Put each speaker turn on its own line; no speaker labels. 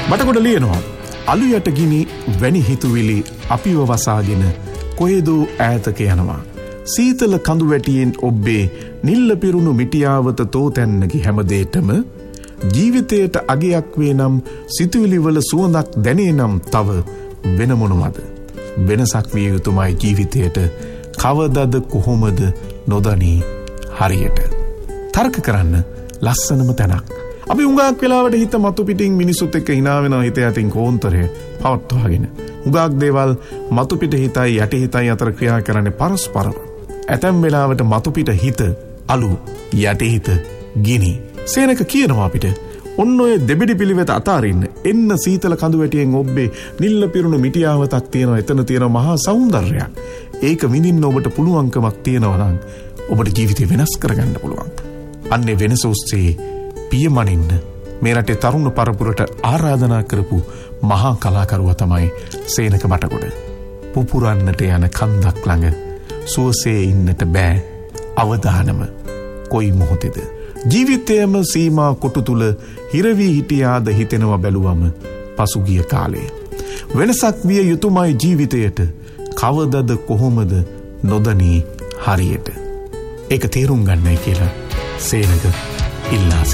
මටකොට ලියනවා අලු යට ගිනි වැනි හිතුවිලි අපිව වසාගෙන කොහෙදෝ ඈතක යනවා. සීතල කඳු වැටියෙන් ඔබ්බේ නිල්ල පිරුණු මිටියාවත තෝතැන්නකි හැමදේටම ජීවිතයට අගයක් වේ නම් සිතුවිලිවල සුවඳක් දැනේ නම් තව වෙන මොනවද? වෙනසක් විය යුතුමයි ජීවිතයට කවදද කොහොමද නොදනී හරියට. තර්ක කරන්න ලස්සනම තැනක්. අපි උඟාක් වෙලාවට හිත මතු පිටින් මිනිසුත් එක්ක hina වෙනවා හිත යටින් කෝන්තරය පවත්වාගෙන. උඟාක් දේවල් මතු පිට හිතයි යටි හිතයි අතර ක්‍රියා කරන්නේ පරස්පරව. ඇතැම් වෙලාවට මතු පිට හිත අලු යටි හිත ගිනි. සේනක කියනවා අපිට ඔන්න ඔය දෙබිඩි පිළිවෙත අතාරින්න එන්න සීතල කඳු වැටියෙන් ඔබ්බේ නිල්ල පිරුණු මිටියාවතක් තියෙනවා. එතන තියෙන මහා සෞන්දර්යයක්. ඒක විඳින්න ඔබට පුළුවන්කමක් තියෙනවා නම් ඔබට ජීවිතේ වෙනස් කරගන්න පුළුවන්. අන්නේ වෙනස ඔස්සේ පියමනින්න මේ රටේ තරුණ පරපුරට ආරාධනා කරපු මහා කලාකරුවා තමයි සේනක මටකොඩ. පුපුරන්නට යන කන්දක් ළඟ සුවසේ ඉන්නට බෑ අවදානම කොයි මොහොතේද ජීවිතයම සීමා කොටු තුල හිරවි හිටියාද හිතෙනවා බැලුවම පසුගිය කාලේ. වෙනසක් විය යුතුමයි ජීවිතයට කවදද කොහොමද නොදනී හරියට. ඒක තේරුම් ගන්නයි කියලා සේනක ඉල්ලා